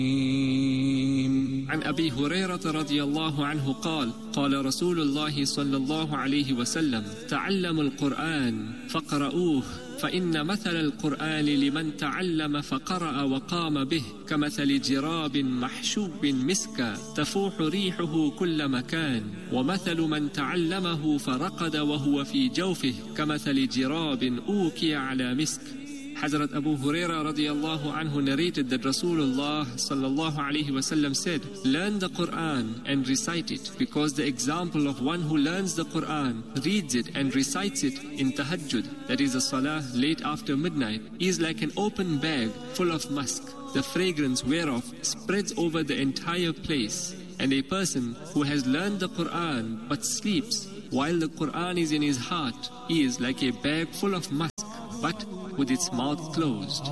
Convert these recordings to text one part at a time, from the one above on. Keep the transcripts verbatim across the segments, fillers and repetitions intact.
عن أبي هريرة رضي الله عنه قال قال رسول الله صلى الله عليه وسلم تعلموا القرآن فقرؤوه فإن مثل القرآن لمن تعلم فقرأ وقام به كمثل جراب محشوب مسكا تفوح ريحه كل مكان ومثل من تعلمه فرقد وهو في جوفه كمثل جراب أوكي على مسك. Hazrat Abu Huraira radiallahu anhu narrated that Rasulullah sallallahu alayhi wasallam said, learn the Quran and recite it, because the example of one who learns the Quran, reads it and recites it in tahajjud, that is a salah late after midnight, is like an open bag full of musk, the fragrance whereof spreads over the entire place. And a person who has learned the Quran but sleeps while the Quran is in his heart is like a bag full of musk, but with its mouth closed.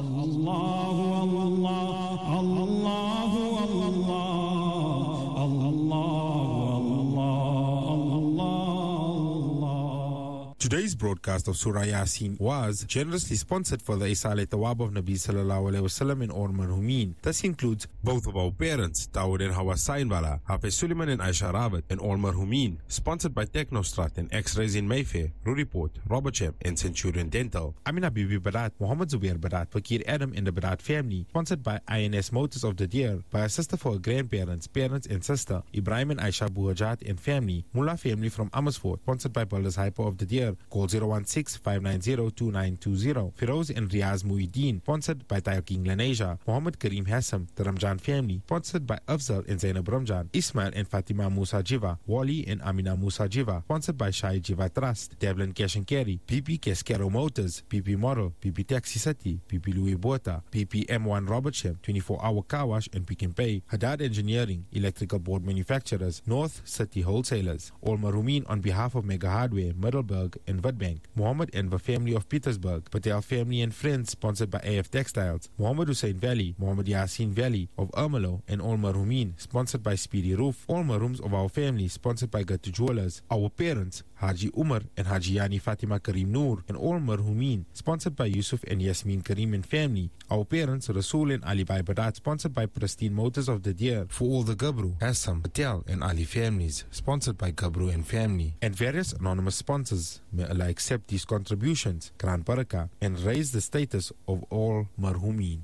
Today's broadcast of Surah Yasin was generously sponsored for the Isale Tawab of Nabi Sallallahu Alaihi Wasallam in Or Marhumin. This includes both of our parents, Dawood and Hawa Sainwala, Hafiz Suleiman and Aisha Rawat, and Or Marhumin. Sponsored by Technostrat and X-Rays in Mayfair, Ruriport, Robertsham and Centurion Dental. Amina Bibi Barat, Muhammad Zubair Barat, Fakir Adam and the Barat family. Sponsored by I N S Motors of the Deer, by a sister for her grandparents, parents and sister, Ibrahim and Aisha Buhajat and family. Mullah family from Amersfoort. Sponsored by Builders Hyper of the Deer. Call zero one six, five nine zero, two nine two zero. Firoz and Riaz Muhyiddin. Sponsored by Tayo King Laneja. Muhammad Kareem Hassam, the Ramjan family. Sponsored by Afzal and Zainab Ramjan. Ismail and Fatima Musa Jiva. Wali and Amina Musa Jiva. Sponsored by Shai Jiva Trust. Devlin Cash and Carry. P P Cascaro Motors. P P Model. P P Taxi City. P P Louis Bota. P P M one Robertsham. twenty-four hour car wash and Pick and Pay. Haddad Engineering. Electrical board manufacturers. North City Wholesalers. All Marumin on behalf of Mega Hardware, Middleburg and Witbank. Muhammad Enver family of Petersburg. Patel family and friends, sponsored by A F Textiles. Muhammad Hussein Valley. Muhammad Yasin Valley of Ermelo and All Marumin, sponsored by Speedy Roof. All Marooms of our family, sponsored by Gatu Jewelers. Our parents, Haji Umar and Haji Yani Fatima Kareem Noor and All Marhumin, sponsored by Yusuf and Yasmin Kareem and family. Our parents, Rasul and Ali Bai Badat, sponsored by Pristine Motors of the Deer. For all the Gabru, Assam, Patel and Ali families, sponsored by Gabru and family. And various anonymous sponsors. May Allah accept these contributions, Gran Barakah, and raise the status of all Marhumin.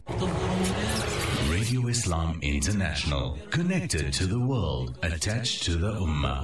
Radio Islam International, connected to the world, attached to the Ummah.